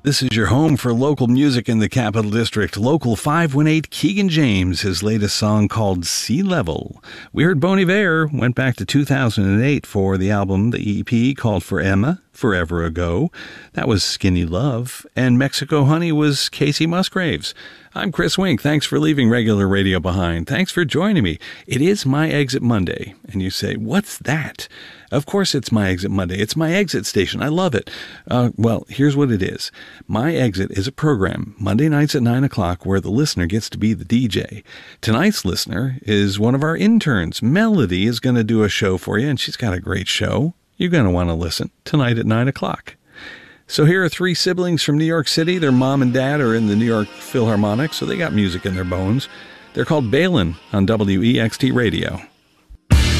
This is your home for local music in the Capital District. Local 518 Keegan James, his latest song called Sea Level. We heard Bon Iver, went back to 2008 for the album, the EP called For Emma, Forever Ago. That was Skinny Love. And Mexico Honey was Casey Musgraves. I'm Chris Wink. Thanks for leaving regular radio behind. Thanks for joining me. It is My Exit Monday. And you say, what's that? Of course it's My Exit Monday. It's my exit station. I love it. Well, here's what it is. My Exit is a program Monday nights at 9 o'clock where the listener gets to be the DJ. Tonight's listener is one of our interns. Melody is going to do a show for you, and she's got a great show. You're going to want to listen tonight at 9 o'clock. So here are three siblings from New York City. Their mom and dad are in the New York Philharmonic, so they got music in their bones. They're called Balin on WEXT Radio.